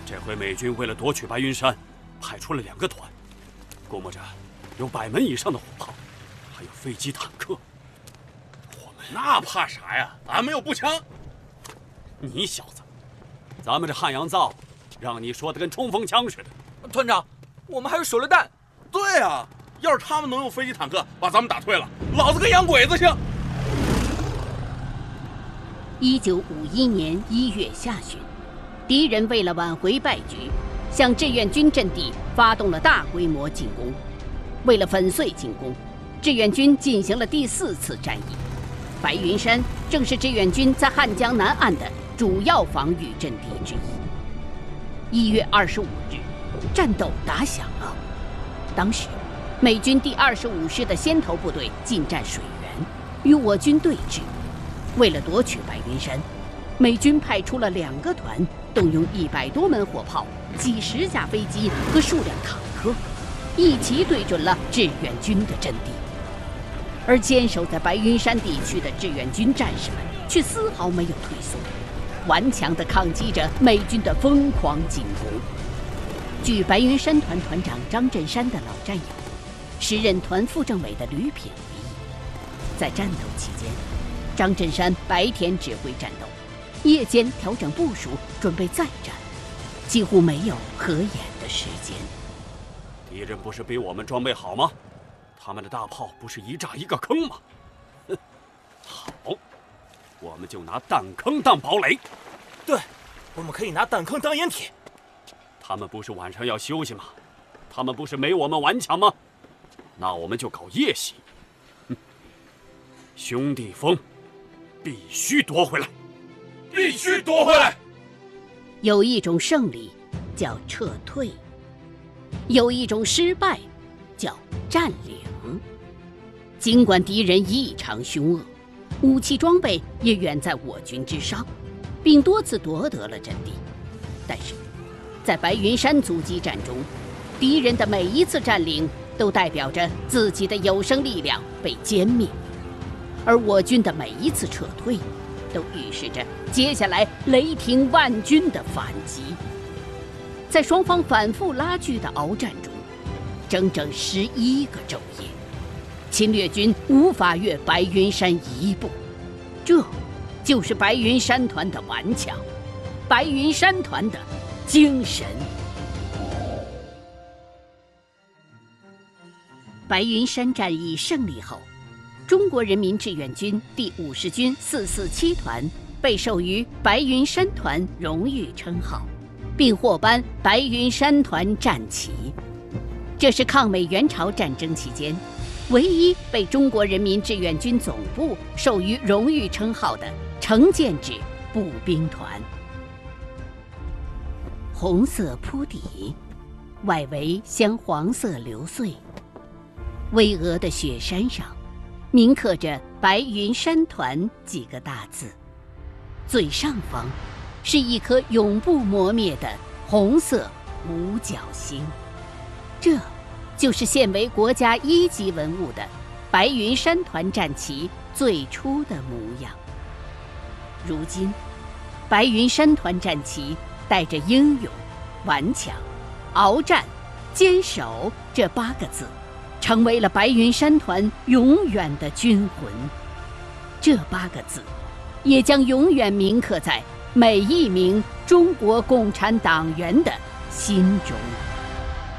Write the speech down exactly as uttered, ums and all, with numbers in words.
这回美军为了夺取白云山，派出了两个团，估摸着有百门以上的火炮，还有飞机、坦克。我们那怕啥呀？俺们有步枪。 你小子，咱们这汉阳造，让你说的跟冲锋枪似的。 团长，我们还有手榴弹。 对啊，要是他们能用飞机、坦克把咱们打退了，老子跟洋鬼子像。 一九五一年一月下旬，敌人为了挽回败局，向志愿军阵地发动了大规模进攻。为了粉碎进攻，志愿军进行了第四次战役。白云山正是志愿军在汉江南岸的主要防御阵地之一。一月二十五日，战斗打响了。当时，美军第二十五师的先头部队进占水源，与我军对峙。为了夺取白云山，美军派出了两个团，动用一百多门火炮、几十架飞机和数辆坦克，一齐对准了志愿军的阵地。而坚守在白云山地区的志愿军战士们却丝毫没有退缩，顽强地抗击着美军的疯狂进攻。据白云山团团长张振山的老战友、时任团副政委的吕品回忆，在战斗期间，张振山白天指挥战斗，夜间调整部署，准备再战，几乎没有合眼的时间。 敌人不是比我们装备好吗？他们的大炮不是一炸一个坑吗？哼，好，我们就拿弹坑当堡垒。 对，我们可以拿弹坑当掩体。 他们不是晚上要休息吗？他们不是没我们顽强吗？那我们就搞夜袭。哼，兄弟峰必须夺回来， 必须夺回来。 有一种胜利叫撤退，有一种失败叫占领。尽管敌人异常凶恶，武器装备也远在我军之上，并多次夺得了阵地，但是在白云山阻击战中，敌人的每一次占领都代表着自己的有生力量被歼灭，而我军的每一次撤退都预示着接下来雷霆万钧的反击。在双方反复拉锯的鏖战中，整整十一个昼夜，侵略军无法越白云山一步。这就是白云山团的顽强，白云山团的精神。白云山战役胜利后，中国人民志愿军第五十军四四七团被授予白云山团荣誉称号，并获颁白云山团战旗。这是抗美援朝战争期间唯一被中国人民志愿军总部授予荣誉称号的成建制步兵团。红色铺底，外围镶黄色流穗，巍峨的雪山上铭刻着白云山团几个大字，最上方是一颗永不磨灭的红色五角星。这就是现为国家一级文物的白云山团战旗最初的模样。如今，白云山团战旗带着英勇、顽强、鏖战、坚守这八个字，成为了白云山团永远的军魂。这八个字，也将永远铭刻在每一名中国共产党员的心中。